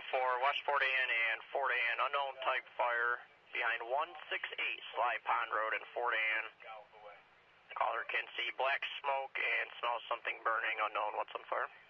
for West Fort Ann and Fort Ann, unknown type fire behind 168 Sly Pond Road in Fort Ann. Caller can see black smoke and smells something burning, unknown. What's on fire?